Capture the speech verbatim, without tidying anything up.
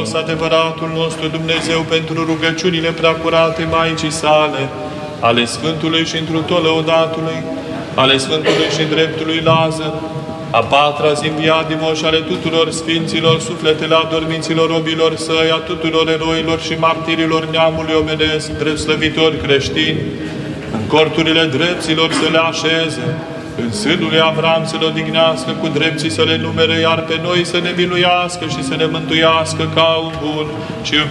Hristos, adevăratul nostru Dumnezeu, pentru rugăciunile preacurate Maicii sale, ale Sfântului și întru tot lăudatului, ale Sfântului și dreptului Lazar, a patra zi înviadimo și ale tuturor sfinților, sufletele adorminților robilor săi, a tuturor eroilor și martirilor neamului omenesc, drept slăvitori creștini, în corturile drepților să le așeze, în sânul lui Avram să le odihnească, cu drepții să le numere, iar pe noi să ne miluiască și să ne mântuiască ca un bun și